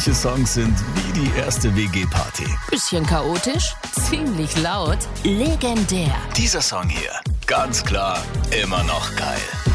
Manche Songs sind wie die erste WG-Party. Bisschen chaotisch, ziemlich laut, legendär. Dieser Song hier, ganz klar, immer noch geil.